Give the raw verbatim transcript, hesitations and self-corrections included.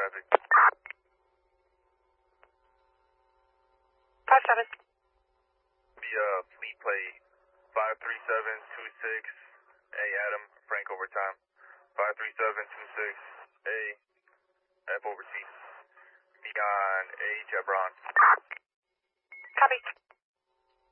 traffic. Five seven. The uh, fleet play five three seven two six A Adam, Frank overtime. five three seven two six A F overseas. Beyond A Chevron. Copy.